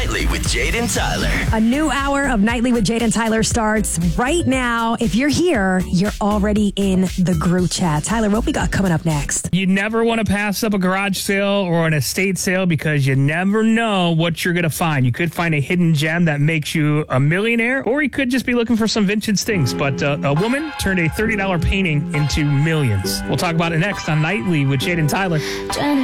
Nightly with Jade and Tyler. A new hour of Nightly with Jade and Tyler starts right now. If you're here, you're already in the group chat. Tyler, what we got coming up next? You never want to pass up a garage sale or an estate sale because you never know what you're going to find. You could find a hidden gem that makes you a millionaire, or you could just be looking for some vintage things. But a woman turned a $30 painting into millions. We'll talk about it next on Nightly with Jade and Tyler.